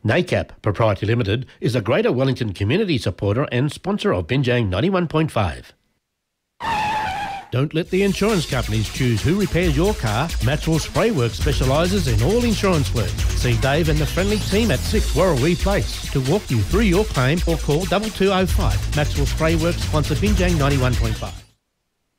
NACAP Proprietary Limited is a Greater Wellington community supporter and sponsor of Binjang 91.5. Don't let the insurance companies choose who repairs your car. Maxwell Spray Works specialises in all insurance work. See Dave and the friendly team at 6 Warrawee Place to walk you through your claim or call 2205. Maxwell Spray Works sponsor Binjang 91.5.